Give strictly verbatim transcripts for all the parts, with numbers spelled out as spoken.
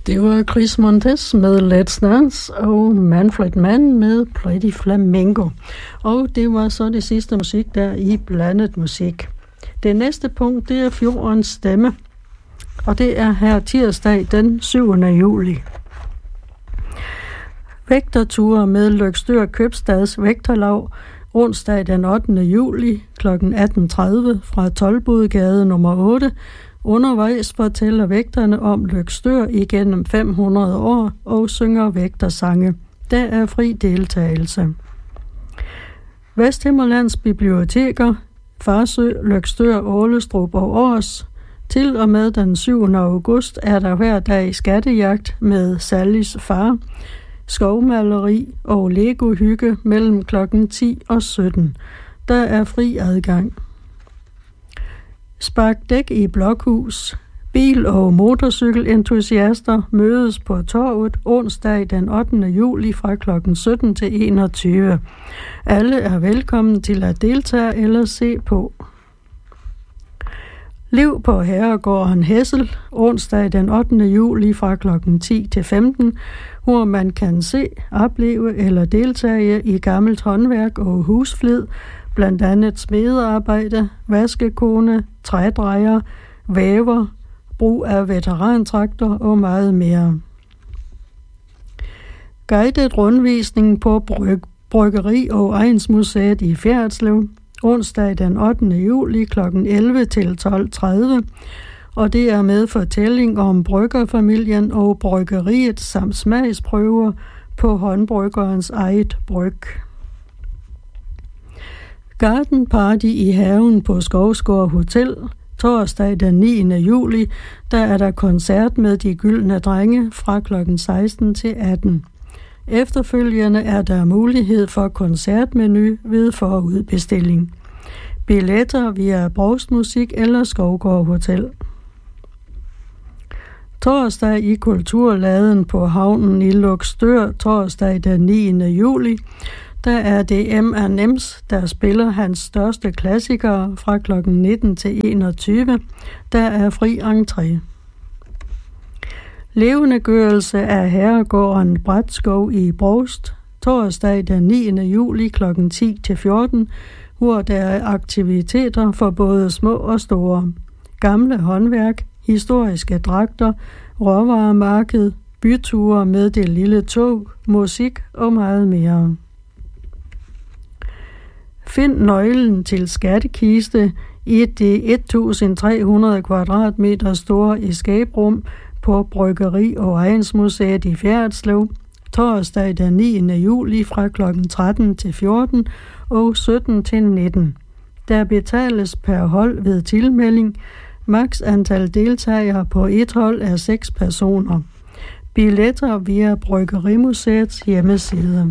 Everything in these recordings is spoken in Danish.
Det var Chris Montes med Let's Dance og Manfred Mann med Pretty Flamingo. Og det var så det sidste musik der i blandet musik. Det næste punkt, det er Fjordens Stemme. Og det er her tirsdag den syvende juli. Vægterture med Løgstør Købstads Vægterlav onsdag den ottende juli kl. atten tredive fra Toldbodgade nummer otte. Undervejs fortæller vægterne om Løgstør igennem fem hundrede år og synger vægtersange. Der er fri deltagelse. Vesthimmerlands Biblioteker, Farsø, Løgstør, Ålestrup og Års. Til og med den syvende august er der hver dag skattejagt med Sallys far, skovmaleri og Lego-hygge mellem klokken ti og sytten. Der er fri adgang. Spark dæk i Blokhus. Bil- og motorcykelentusiaster mødes på torvet onsdag den ottende juli fra klokken sytten til enogtyve. Alle er velkommen til at deltage eller se på. Liv på Herregården Hessel onsdag den ottende juli fra klokken ti til femten, hvor man kan se, opleve eller deltage i gammelt håndværk og husflid, blandt andet smedearbejde, vaskekone, trædrejer, væver, brug af veterantraktor og meget mere. Guided rundvisning på bryg, Bryggeri- og Egnsmuseet i Fjerritslev onsdag den ottende juli kl. elleve til tolv tredive, og det er med fortælling om bryggerfamilien og bryggeriet samt smagsprøver på håndbryggerens eget bryg. Garden Party i haven på Skovsgård Hotel torsdag den niende juli, der er der koncert med de gyldne drenge fra klokken seksten til atten. Efterfølgende er der mulighed for koncertmenu ved forudbestilling. Billetter via Brugstmusik eller Skovgård Hotel. Torsdag i Kulturladen på havnen i Løgstør torsdag den niende juli, der er det M and M's, der spiller hans største klassikere fra klokken nitten til enogtyve. Der er fri entré. Levendegørelse af herregården Bratskov i Brovst torsdag den niende juli klokken ti til fjorten, hvor der er aktiviteter for både små og store. Gamle håndværk, historiske dragter, råvaremarked, byture med det lille tog, musik og meget mere. Find nøglen til skattekiste i det et tusind tre hundrede kvadratmeter store escape-rum på Bryggeri- og Egnsmuseet i Fjerritslev torsdag den niende juli fra klokken tretten til fjorten og sytten til nitten. Der betales per hold ved tilmelding. Maks antal deltagere på et hold er seks personer. Billetter via Bryggerimuseets hjemmeside.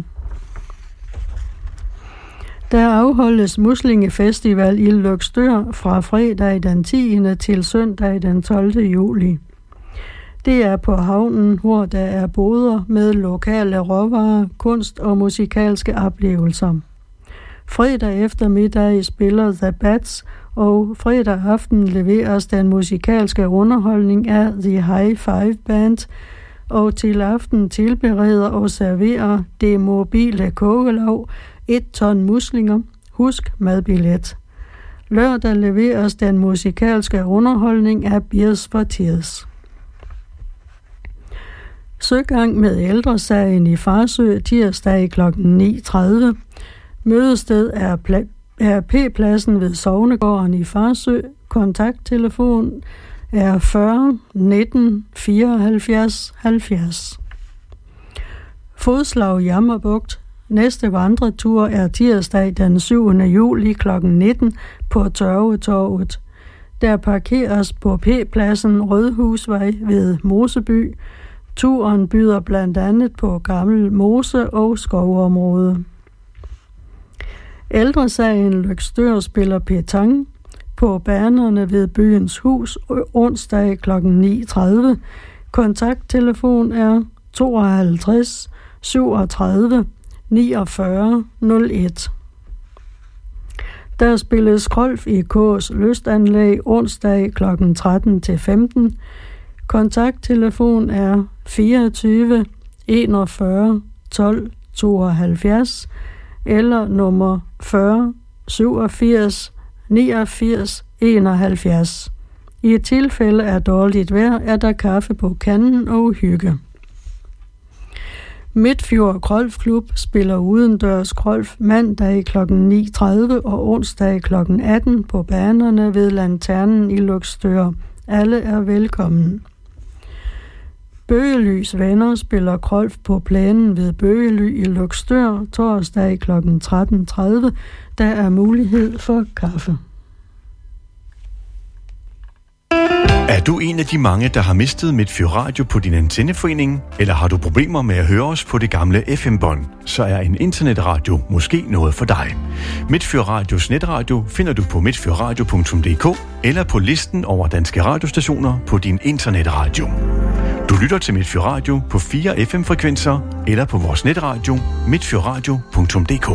Der afholdes Muslingefestival i Løgstør fra fredag den tiende til søndag den tolvte juli. Det er på havnen, hvor der er boder med lokale råvarer, kunst og musikalske oplevelser. Fredag eftermiddag spiller The Bats, og fredag aften leveres den musikalske underholdning af The High Five Band, og til aften tilbereder og serverer det mobile kogelag et ton muslinger. Husk madbillet. Lørdag leveres den musikalske underholdning af Beers for Tears. Søgang med ældresagen i Farsø tirsdag klokken ni tredive. Mødested er, pla- er P-pladsen ved Sognegården i Farsø. Kontakttelefon er fyrre nitten fireoghalvfjerds halvfjerds. Fodslag Jammerbugt. Næste vandretur er tirsdag den syvende juli klokken nitten på Tørvetorvet. Der parkeres på P-pladsen Rødhusvej ved Moseby. Turen byder blandt andet på gammel mose- og skovområde. Ældresagen Løgstør spiller petanque på banerne ved Byens Hus onsdag klokken ni tredive. Kontakttelefon er tooghalvtreds syvogtredive niogfyrre nul et. Der spilles golf i K's lystanlæg onsdag klokken tretten til femten. Kontakttelefon er fireogtyve enogfyrre tolv tooghalvfjerds eller nummer fyrre syvogfirs niogfirs enoghalvfjerds. I et tilfælde af dårligt vejr er der kaffe på kanden og hygge. Midtfjord Golfklub spiller udendørs golf mandag klokken ni tredive og onsdag klokken atten på banerne ved Lanternen i Løgstør. Alle er velkommen. Bøgelys venner spiller golf på plænen ved Bøgely i Løgstør torsdag klokken tretten tredive. Der er mulighed for kaffe. Er du en af de mange, der har mistet Midtfjord Radio på din antenneforening? Eller har du problemer med at høre os på det gamle F M-bånd? Så er en internetradio måske noget for dig. Midtfjord Radios netradio finder du på midtfjordradio punktum d k eller på listen over danske radiostationer på din internetradio. Du lytter til Midtfjord Radio på fire F M-frekvenser eller på vores netradio midtfjordradio punktum d k.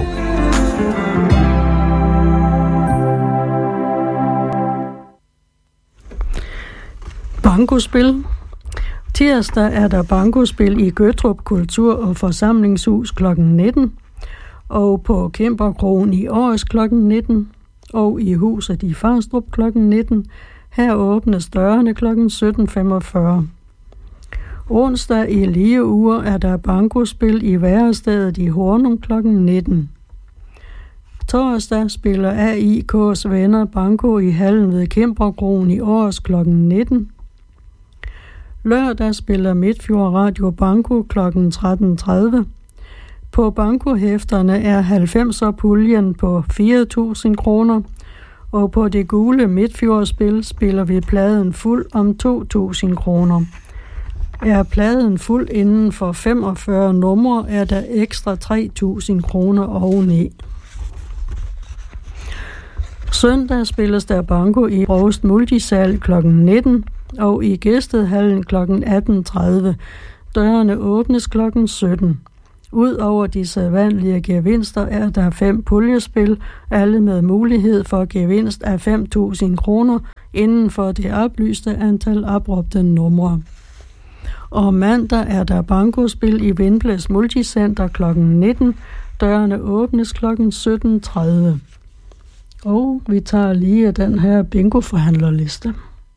Bankospil. Tirsdag er der bankospil i Gøttrup Kultur- og Forsamlingshus klokken nitten, og på Kæmperkrogen i Års klokken nitten, og i huset i Farstrup klokken nitten. Her åbnes dørene klokken sytten femogfyrre. Onsdag i lige uger er der bankospil i Værestedet i Hornum klokken nitten. Torsdag spiller A I K's venner banko i hallen ved Kæmperkrogen i Års klokken nitten. Lørdag spiller Midtfjord Radio banko klokken tretten tredive. På bankohæfterne er halvfemser-puljen på fire tusind kroner, og på det gule Midtfjordspil spiller vi pladen fuld om to tusind kroner. Er pladen fuld inden for femogfyrre numre, er der ekstra tre tusind kroner oveni. Søndag spilles der banko i Rost Multisal klokken nitten og i Gæstedhallen klokken atten tredive. Dørene åbnes klokken sytten. Udover de sædvanlige gevinster er der fem puljespil, alle med mulighed for gevinst af fem tusind kroner inden for det oplyste antal opråbte numre. Og mandag er der bankospil i Vindblæs Multicenter klokken nitten. Dørene åbnes klokken sytten tredive. Og vi tager lige den her bingo-forhandlerliste.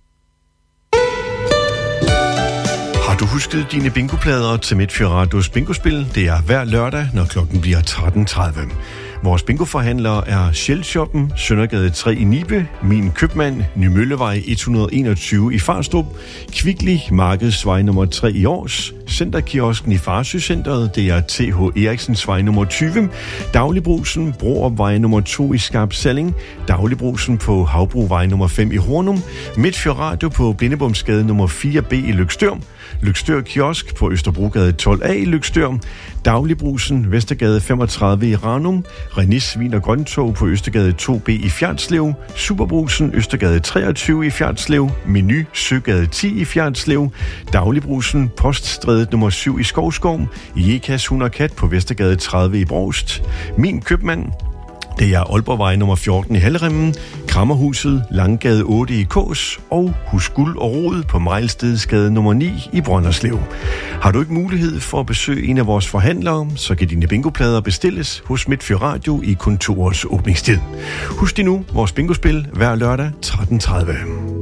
Har du husket dine bingoplader til Midtfjord Radios bingospil? Det er hver lørdag, når klokken bliver tretten tredive. Vores bingoforhandlere er Shell-shoppen, Søndergade tre i Nibe, Min Købmand, Nymøllevej et hundrede og enogtyve i Farstrup, Kvickly, Markedsvej nummer tre i Års, Centerkiosken i Farsøcenteret, det er T H Eriksensvej nummer tyve, Dagligbrusen, Broopvej nummer to i Skarp Salling, Dagligbrusen på Havbruvej nummer fem i Hornum, Midtfjord Radio på Blindebomsgade nummer fire B i Løgstør, Løgstør Kiosk på Østerbrogade tolv A i Løgstør, Dagligbrusen, Vestergade femogtredive i Ranum, Renis Svin og Grøntog på Østergade to B i Fjerdslev, Superbrusen, Østergade treogtyve i Fjerdslev, Menu, Søgade ti i Fjerdslev, Dagligbrusen, Poststrædet nummer syv i Skovskov, Jekas Hund og Kat på Vestergade tredive i Brovst, Min Købmand, det er Aalborgvej nummer fjorten i Halleremmen, Krammerhuset, Langgade otte i Kås og Hus Guld og Rod på Mejlstedsgade nummer ni i Brønderslev. Har du ikke mulighed for at besøge en af vores forhandlere, så kan dine bingoplader bestilles hos Midtfjord Radio i kontorets åbningstid. Husk dig nu vores bingospil hver lørdag tretten tredive.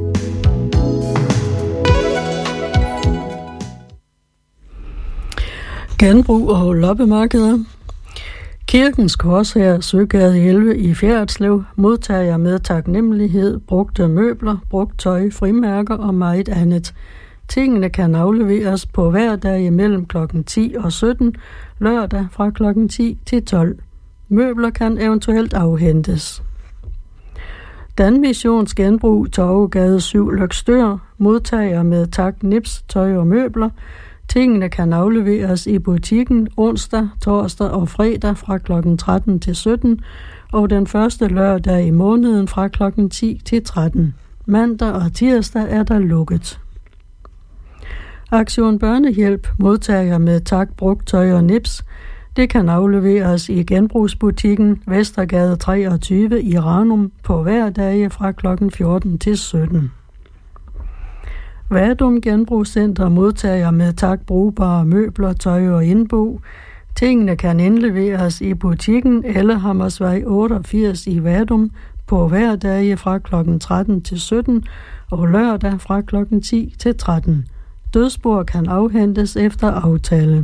Genbrug og loppemarkeder. Kirkens Korshær, Søgade elleve i Fjerdslev, modtager med taknemmelighed brugte møbler, brugt tøj, frimærker og meget andet. Tingene kan afleveres på hverdag mellem klokken ti og sytten, lørdag fra klokken ti til tolv. Møbler kan eventuelt afhentes. Danmissions Genbrug, Torvegade syv, Løgstør, modtager med tak nips, tøj og møbler. Tingene kan afleveres i butikken onsdag, torsdag og fredag fra klokken tretten til sytten, og den første lørdag i måneden fra klokken ti til tretten. Mandag og tirsdag er der lukket. Aktion Børnehjælp modtager med tak brugt tøj og nips. Det kan afleveres i genbrugsbutikken Vestergade treogtyve i Ranum på hverdage fra klokken fjorten til sytten. Vadum Genbrugscenter modtager med tak brugbare møbler, tøj og indbo. Tingene kan indleveres i butikken eller Hammersvej otteogfirs i Vadum på hverdage fra klokken tretten til sytten og lørdag fra klokken ti til tretten. Dødsbord kan afhentes efter aftale.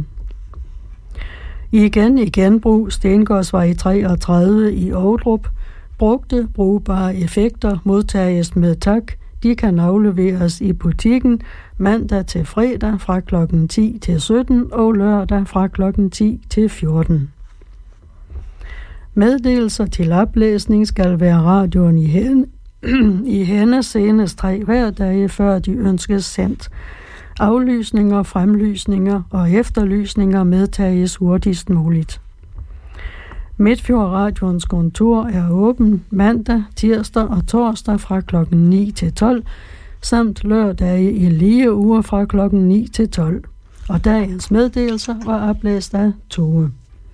Igen i genbrug Stengårdsvej treogtredive i Ovdrup. Brugte brugbare effekter modtages med tak. De kan afleveres i butikken mandag til fredag fra klokken ti til sytten og lørdag fra klokken ti til fjorten. Meddelelser til oplæsning skal være radioen i hende, i hende senest tre hverdage, før de ønskes sendt. Aflysninger, fremlysninger og efterlysninger medtages hurtigst muligt. Midtfjord Radions kontor er åben mandag, tirsdag og torsdag fra klokken ni til tolv, samt lørdage i lige uger fra klokken ni til tolv. Og dagens meddelelser var oplæst af Tove.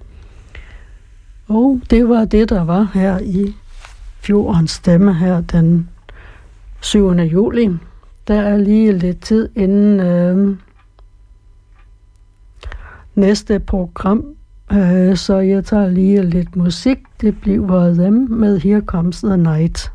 Og det var det, der var her i Fjordens Stemme her den syvende juli. Der er lige lidt tid inden øh, næste program, øh, så jeg tager lige lidt musik. Det bliver Them med Here Comes the Night.